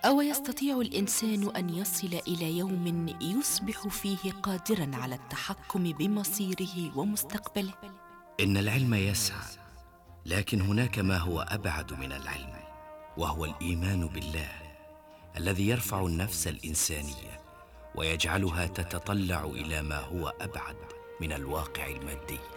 أو يستطيع الإنسان أن يصل إلى يوم يصبح فيه قادراً على التحكم بمصيره ومستقبله؟ إن العلم يسعى، لكن هناك ما هو أبعد من العلم، وهو الإيمان بالله الذي يرفع النفس الإنسانية ويجعلها تتطلع إلى ما هو أبعد من الواقع المادي.